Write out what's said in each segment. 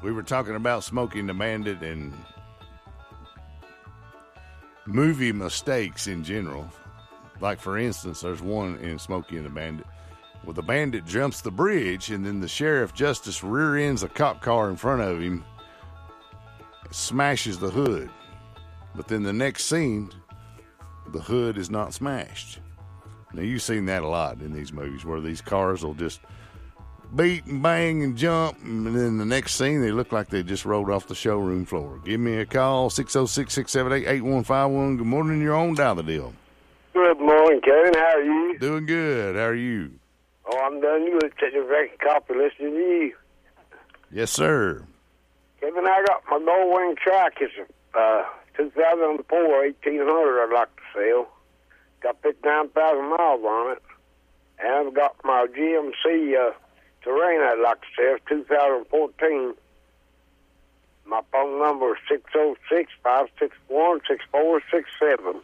we were talking about Smokey and the Bandit and movie mistakes in general. Like, for instance, there's one in Smokey and the Bandit where the bandit jumps the bridge and then the sheriff justice rear ends a cop car in front of him, smashes the hood. But then the next scene, the hood is not smashed. Now, you've seen that a lot in these movies where these cars will just beat and bang and jump, and then the next scene, they look like they just rolled off the showroom floor. Give me a call, 606-678-8151. Good morning, you're on Dial the Deal. Good morning, Kevin. How are you? Doing good. How are you? Oh, I'm doing good. Taking a record copy listening to you. Yes, sir. Kevin, I got my Gold Wing Trike. It's a 2004 1800 I'd like to sell. Got 59,000 miles on it. And I've got my GMC Terrain I'd like to sell, 2014. My phone number is 606-561-6467.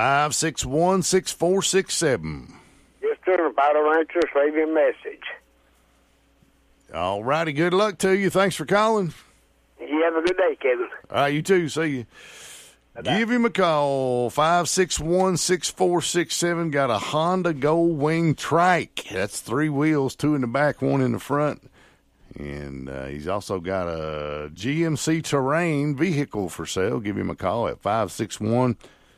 561-6467. Just doing about a rancher, leave you a message. All righty, good luck to you. Thanks for calling. You have a good day, Kevin. All right, you too. See you. Bye-bye. Give him a call, 561-6467. Got a Honda Gold Wing Trike. That's 3 wheels, 2 in the back, 1 in the front. And he's also got a GMC Terrain vehicle for sale. Give him a call at 561-6467.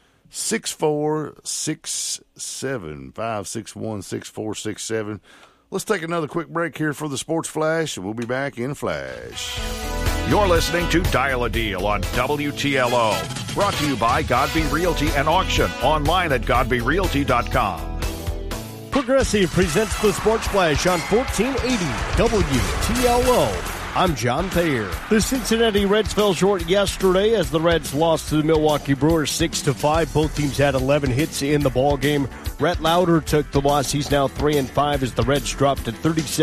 561-6467. Let's take another quick break here for the Sports Flash, and we'll be back in a flash. You're listening to Dial a Deal on WTLO. Brought to you by Godby Realty and Auction. Online at GodbyRealty.com. Progressive presents the Sports Flash on 1480 WTLO. I'm John Thayer. The Cincinnati Reds fell short yesterday as the Reds lost to the Milwaukee Brewers 6-5. Both teams had 11 hits in the ballgame. Rhett Lauder took the loss. He's now 3-5 as the Reds dropped to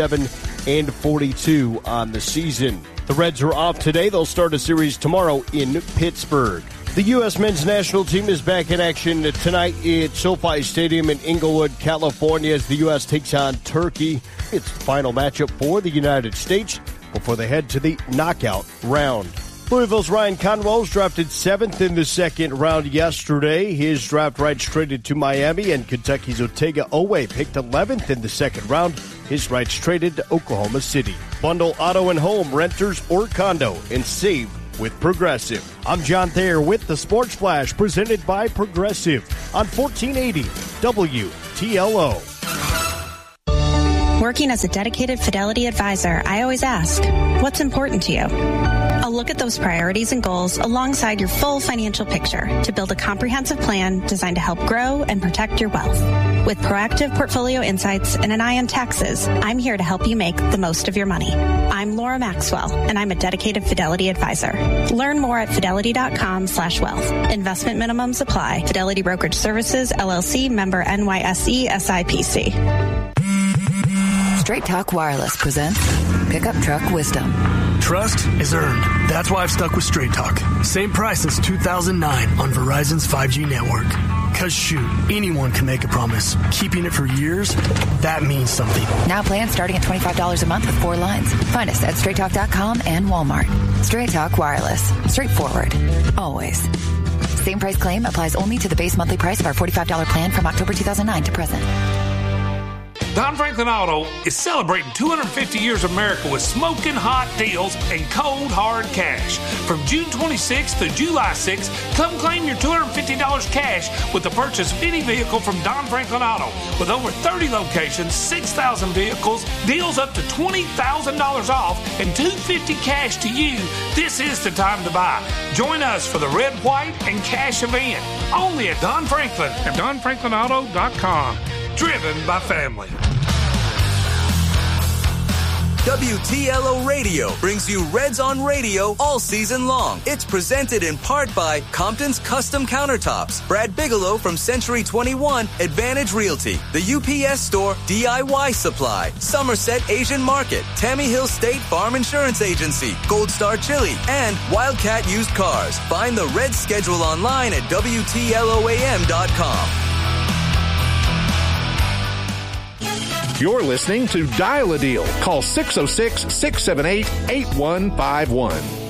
37-42 on the season. The Reds are off today. They'll start a series tomorrow in Pittsburgh. The U.S. men's national team is back in action tonight at SoFi Stadium in Inglewood, California, as the U.S. takes on Turkey. It's the final matchup for the United States before they head to the knockout round. Louisville's Ryan Conwell was drafted 7th in the second round yesterday. His draft rights traded to Miami, and Kentucky's Otega Oweh picked 11th in the second round. His rights traded to Oklahoma City. Bundle auto and home, renters or condo, and save with Progressive. I'm John Thayer with the Sports Flash, presented by Progressive on 1480 WTLO. Working as a dedicated Fidelity advisor, I always ask, what's important to you? I'll look at those priorities and goals alongside your full financial picture to build a comprehensive plan designed to help grow and protect your wealth. With proactive portfolio insights and an eye on taxes, I'm here to help you make the most of your money. I'm Laura Maxwell, and I'm a dedicated Fidelity advisor. Learn more at fidelity.com/wealth. Investment minimums apply. Fidelity Brokerage Services, LLC, member NYSE, SIPC. Straight Talk Wireless presents Pickup Truck Wisdom. Trust is earned. That's why I've stuck with Straight Talk. Same price since 2009 on Verizon's 5G network. Cause shoot, anyone can make a promise. Keeping it for years, that means something. Now plans starting at $25 a month with 4 lines. Find us at StraightTalk.com and Walmart. Straight Talk Wireless. Straightforward. Always. Same price claim applies only to the base monthly price of our $45 plan from October 2009 to present. Don Franklin Auto is celebrating 250 years of America with smoking hot deals and cold, hard cash. From June 26th to July 6th, come claim your $250 cash with the purchase of any vehicle from Don Franklin Auto. With over 30 locations, 6,000 vehicles, deals up to $20,000 off, and $250 cash to you, this is the time to buy. Join us for the Red, White, and Cash event. Only at Don Franklin at DonFranklinAuto.com. Driven by family. WTLO Radio brings you Reds on Radio all season long. It's presented in part by Compton's Custom Countertops, Brad Bigelow from Century 21, Advantage Realty, the UPS Store, DIY Supply, Somerset Asian Market, Tammy Hill State Farm Insurance Agency, Gold Star Chili, and Wildcat Used Cars. Find the Reds schedule online at WTLOAM.com. You're listening to Dial a Deal. Call 606-678-8151.